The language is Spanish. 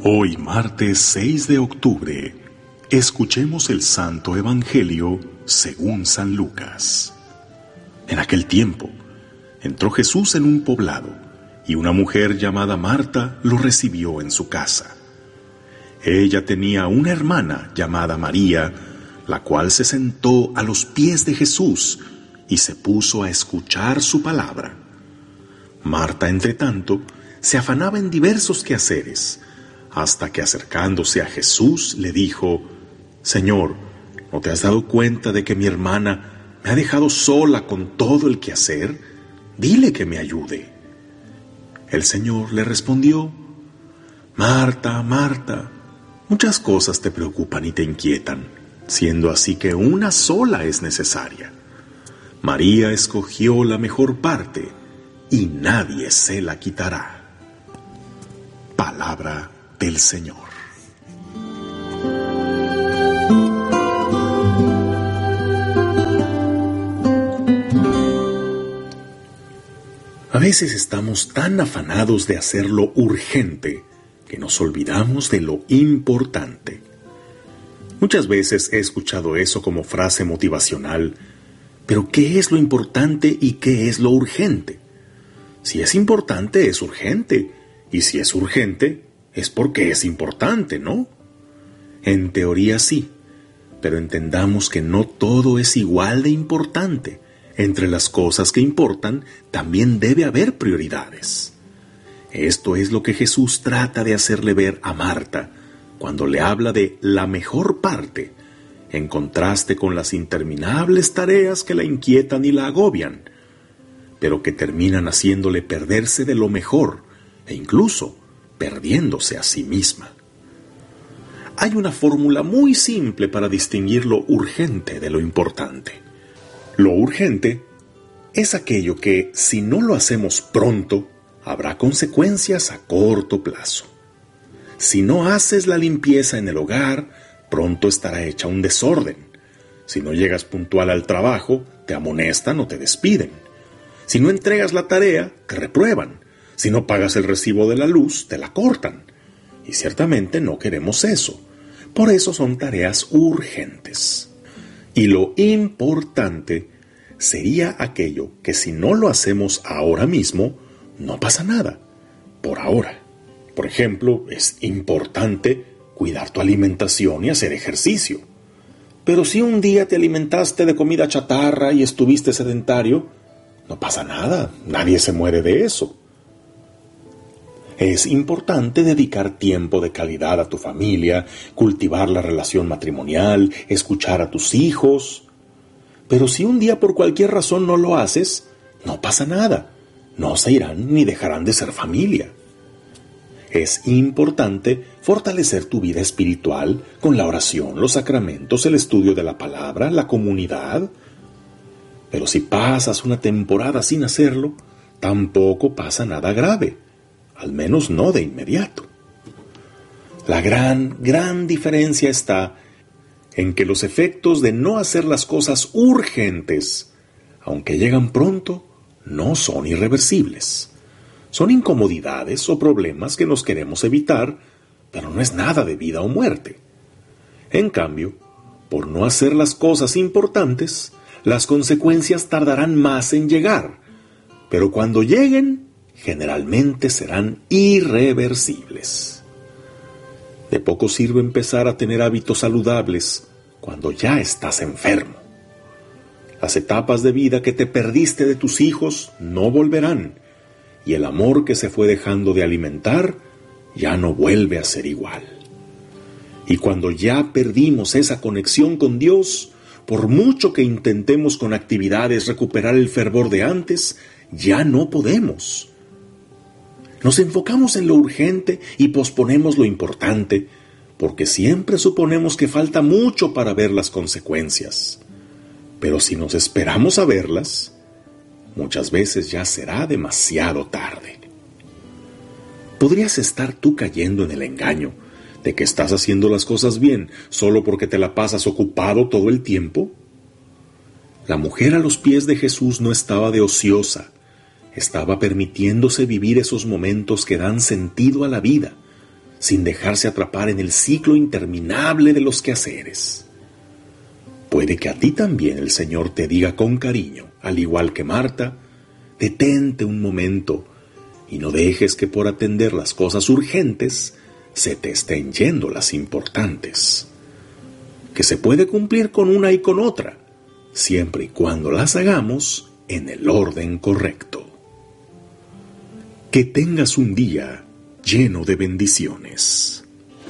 Hoy, martes 6 de octubre, escuchemos el Santo Evangelio según San Lucas. En aquel tiempo, entró Jesús en un poblado, y una mujer llamada Marta lo recibió en su casa. Ella tenía una hermana llamada María, la cual se sentó a los pies de Jesús y se puso a escuchar su palabra. Marta, entretanto, se afanaba en diversos quehaceres, hasta que acercándose a Jesús le dijo: «Señor, ¿no te has dado cuenta de que mi hermana me ha dejado sola con todo el quehacer? Dile que me ayude». El Señor le respondió: «Marta, Marta, muchas cosas te preocupan y te inquietan, siendo así que una sola es necesaria. María escogió la mejor parte, y nadie se la quitará». Palabra del Señor. A veces estamos tan afanados de hacer lo urgente que nos olvidamos de lo importante. Muchas veces he escuchado eso como frase motivacional, pero ¿qué es lo importante y qué es lo urgente? Si es importante, es urgente, y si es urgente, es porque es importante, ¿no? En teoría sí, pero entendamos que no todo es igual de importante. Entre las cosas que importan, también debe haber prioridades. Esto es lo que Jesús trata de hacerle ver a Marta cuando le habla de la mejor parte, en contraste con las interminables tareas que la inquietan y la agobian, pero que terminan haciéndole perderse de lo mejor e incluso perdiéndose a sí misma. Hay una fórmula muy simple para distinguir lo urgente de lo importante. Lo urgente es aquello que, si no lo hacemos pronto, habrá consecuencias a corto plazo. Si no haces la limpieza en el hogar, pronto estará hecha un desorden. Si no llegas puntual al trabajo, te amonestan o te despiden. Si no entregas la tarea, te reprueban. Si no pagas el recibo de la luz, te la cortan. Y ciertamente no queremos eso. Por eso son tareas urgentes. Y lo importante sería aquello que si no lo hacemos ahora mismo, no pasa nada. Por ahora. Por ejemplo, es importante cuidar tu alimentación y hacer ejercicio. Pero si un día te alimentaste de comida chatarra y estuviste sedentario, no pasa nada. Nadie se muere de eso. Es importante dedicar tiempo de calidad a tu familia, cultivar la relación matrimonial, escuchar a tus hijos. Pero si un día por cualquier razón no lo haces, no pasa nada. No se irán ni dejarán de ser familia. Es importante fortalecer tu vida espiritual con la oración, los sacramentos, el estudio de la palabra, la comunidad. Pero si pasas una temporada sin hacerlo, tampoco pasa nada grave. Al menos no de inmediato. La gran diferencia está en que los efectos de no hacer las cosas urgentes, aunque llegan pronto, no son irreversibles. Son incomodidades o problemas que nos queremos evitar, pero no es nada de vida o muerte. En cambio, por no hacer las cosas importantes, las consecuencias tardarán más en llegar, pero cuando lleguen, generalmente serán irreversibles. De poco sirve empezar a tener hábitos saludables cuando ya estás enfermo. Las etapas de vida que te perdiste de tus hijos no volverán, y el amor que se fue dejando de alimentar ya no vuelve a ser igual. Y cuando ya perdimos esa conexión con Dios, por mucho que intentemos con actividades recuperar el fervor de antes, ya no podemos. Nos enfocamos en lo urgente y posponemos lo importante, porque siempre suponemos que falta mucho para ver las consecuencias. Pero si nos esperamos a verlas, muchas veces ya será demasiado tarde. ¿Podrías estar tú cayendo en el engaño de que estás haciendo las cosas bien solo porque te la pasas ocupado todo el tiempo? La mujer a los pies de Jesús no estaba de ociosa, estaba permitiéndose vivir esos momentos que dan sentido a la vida, sin dejarse atrapar en el ciclo interminable de los quehaceres. Puede que a ti también el Señor te diga con cariño, al igual que Marta, detente un momento y no dejes que por atender las cosas urgentes se te estén yendo las importantes. Que se puede cumplir con una y con otra, siempre y cuando las hagamos en el orden correcto. Que tengas un día lleno de bendiciones.